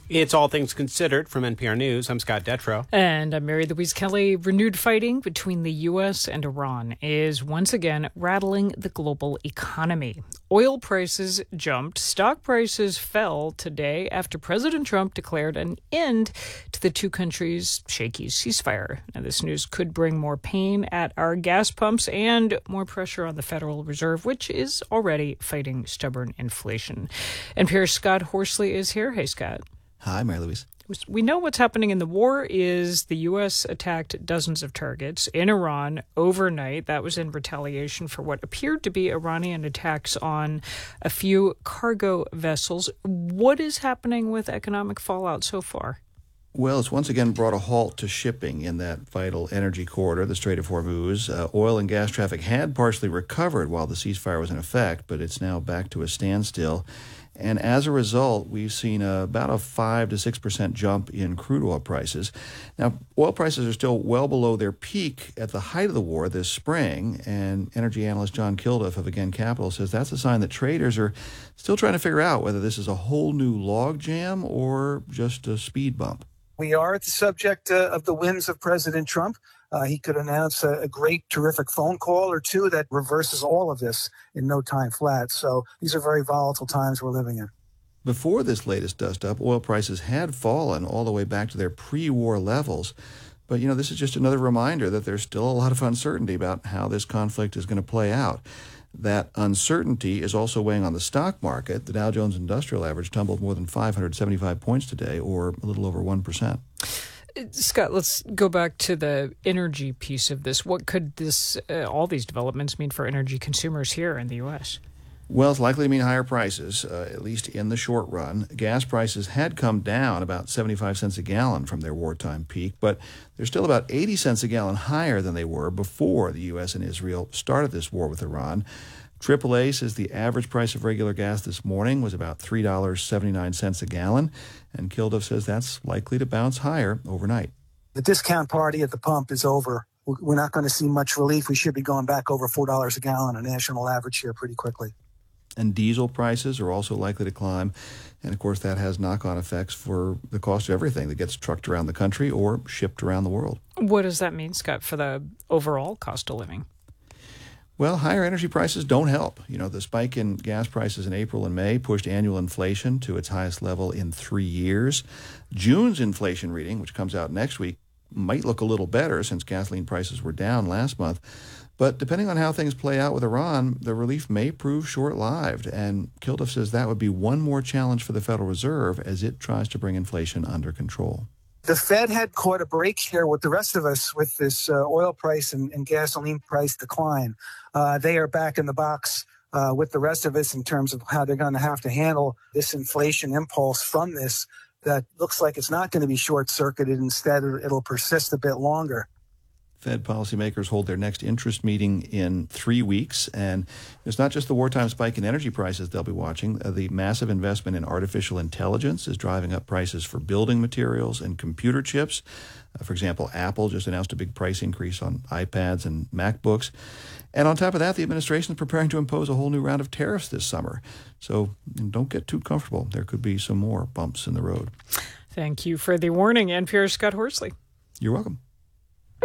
It's All Things Considered from NPR News. I'm Scott Detrow. And I'm Mary Louise Kelly. Renewed fighting between the U.S. and Iran is once again rattling the global economy. Oil prices jumped. Stock prices fell today after President Trump declared an end to the two countries' shaky ceasefire. Now, this news could bring more pain at our gas pumps and more pressure on the Federal Reserve, which is already fighting stubborn inflation. NPR's Scott Horsley is here. Hey, Scott. Hi, Mary Louise. We know what's happening in the war is the U.S. attacked dozens of targets in Iran overnight. That was in retaliation for what appeared to be Iranian attacks on a few cargo vessels. What is happening with economic fallout so far? Well, it's once again brought a halt to shipping in that vital energy corridor, the Strait of Hormuz. Oil and gas traffic had partially recovered while the ceasefire was in effect, but it's now back to a standstill. And as a result, we've seen about a 5 to 6% jump in crude oil prices. Now, oil prices are still well below their peak at the height of the war this spring. And energy analyst John Kilduff of Again Capital says that's a sign that traders are still trying to figure out whether this is a whole new logjam or just a speed bump. We are the subject of the whims of President Trump. He could announce a great, terrific phone call or two that reverses all of this in no time flat. So these are very volatile times we're living in. Before this latest dust-up, oil prices had fallen all the way back to their pre-war levels. But, this is just another reminder that there's still a lot of uncertainty about how this conflict is going to play out. That uncertainty is also weighing on the stock market. The Dow Jones Industrial Average tumbled more than 575 points today, or a little over 1%. Scott, let's go back to the energy piece of this. What could all these developments mean for energy consumers here in the U.S.? Well, it's likely to mean higher prices, at least in the short run. Gas prices had come down about 75 cents a gallon from their wartime peak, but they're still about 80 cents a gallon higher than they were before the U.S. and Israel started this war with Iran. AAA says the average price of regular gas this morning was about $3.79 a gallon, and Kilduff says that's likely to bounce higher overnight. The discount party at the pump is over. We're not going to see much relief. We should be going back over $4 a gallon, a national average here pretty quickly. And diesel prices are also likely to climb. And, of course, that has knock-on effects for the cost of everything that gets trucked around the country or shipped around the world. What does that mean, Scott, for the overall cost of living? Well, higher energy prices don't help. The spike in gas prices in April and May pushed annual inflation to its highest level in 3 years. June's inflation reading, which comes out next week, might look a little better since gasoline prices were down last month. But depending on how things play out with Iran, the relief may prove short-lived. And Kilduff says that would be one more challenge for the Federal Reserve as it tries to bring inflation under control. The Fed had caught a break here with the rest of us with this oil price and gasoline price decline. They are back in the box with the rest of us in terms of how they're going to have to handle this inflation impulse from this that looks like it's not going to be short-circuited. Instead, it'll persist a bit longer. Fed policymakers hold their next interest meeting in 3 weeks. And it's not just the wartime spike in energy prices they'll be watching. The massive investment in artificial intelligence is driving up prices for building materials and computer chips. For example, Apple just announced a big price increase on iPads and MacBooks. And on top of that, the administration is preparing to impose a whole new round of tariffs this summer. So don't get too comfortable. There could be some more bumps in the road. Thank you for the warning, NPR's Scott Horsley. You're welcome.